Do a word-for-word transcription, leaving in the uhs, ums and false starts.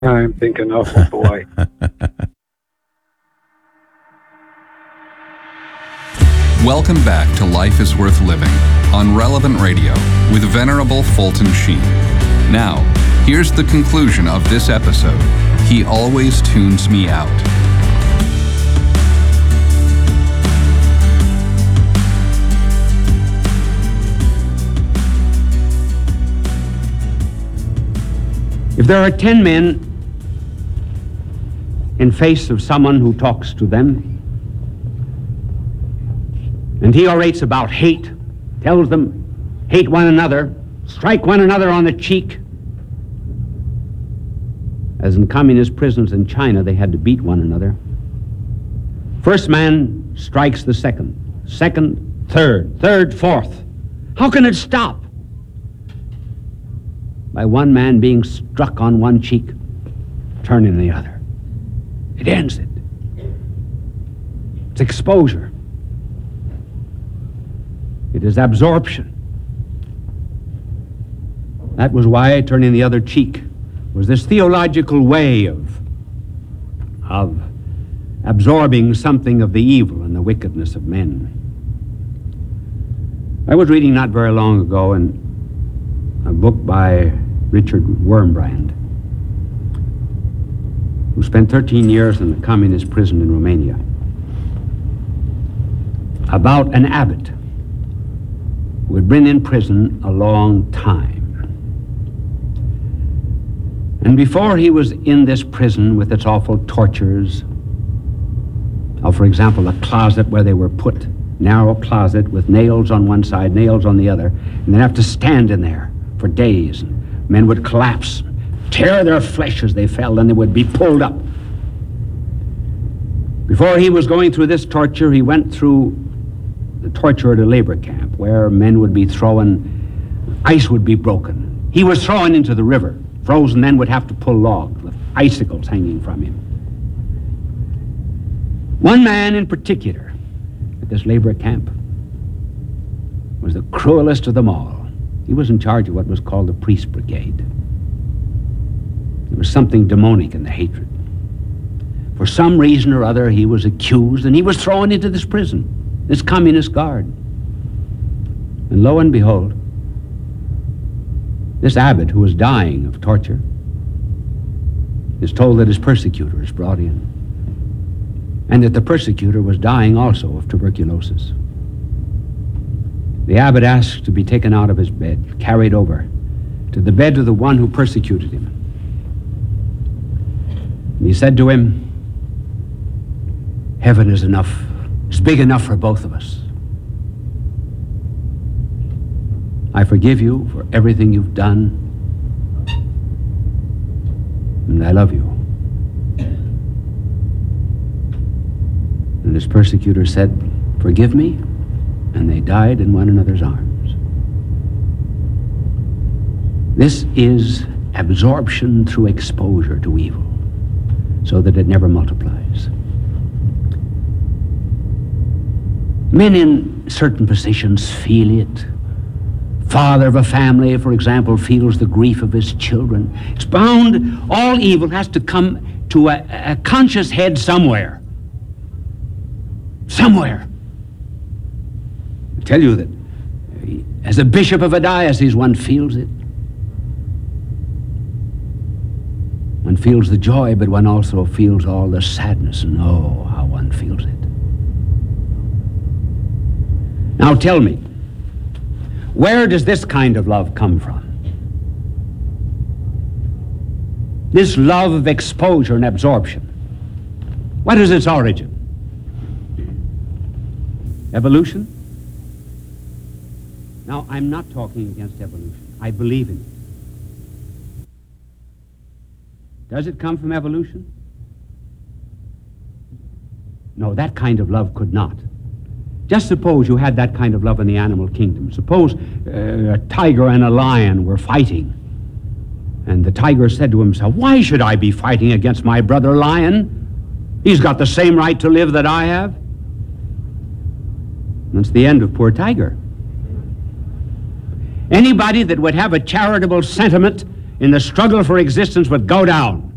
I'm thinking, oh boy. Welcome back to Life is Worth Living on Relevant Radio with Venerable Fulton Sheen. Now, here's the conclusion of this episode. He always tunes me out. If there are ten men in face of someone who talks to them, and he orates about hate, tells them, hate one another, strike one another on the cheek. As in communist prisons in China, they had to beat one another. First man strikes the second, second, third, third, fourth. How can it stop? By one man being struck on one cheek, turning the other. It ends it. It's exposure. It is absorption. That was why turning the other cheek was this theological way of, of absorbing something of the evil and the wickedness of men. I was reading not very long ago in a book by Richard Wurmbrand, who spent thirteen years in the communist prison in Romania, about an abbot who had been in prison a long time. And before he was in this prison with its awful tortures, of, for example, a closet where they were put, narrow closet with nails on one side, nails on the other, and they'd have to stand in there for days. Men would collapse, tear their flesh as they fell, and they would be pulled up. Before he was going through this torture, he went through the torture at a labor camp where men would be thrown, ice would be broken. He was thrown into the river. Frozen men would have to pull logs with icicles hanging from him. One man in particular at this labor camp was the cruelest of them all. He was in charge of what was called the priest brigade. There was something demonic in the hatred. For some reason or other, he was accused, and he was thrown into this prison, this communist guard. And lo and behold, this abbot, who was dying of torture, is told that his persecutor is brought in, and that the persecutor was dying also of tuberculosis. The abbot asked to be taken out of his bed, carried over to the bed of the one who persecuted him. And he said to him, "Heaven is enough, it's big enough for both of us. I forgive you for everything you've done, and I love you." And his persecutor said, "Forgive me," and they died in one another's arms. This is absorption through exposure to evil, so that it never multiplies. Men in certain positions feel it. Father of a family, for example, feels the grief of his children. It's bound, all evil has to come to a, a conscious head somewhere. Somewhere. I tell you that as a bishop of a diocese, one feels it. One feels the joy, but one also feels all the sadness, and oh, how one feels it. Now tell me, where does this kind of love come from? This love of exposure and absorption. What is its origin? Evolution? Now, I'm not talking against evolution. I believe in it. Does it come from evolution? No, that kind of love could not. Just suppose you had that kind of love in the animal kingdom. Suppose uh, a tiger and a lion were fighting, and the tiger said to himself, "Why should I be fighting against my brother lion? He's got the same right to live that I have." That's the end of poor tiger. Anybody that would have a charitable sentiment in the struggle for existence would go down.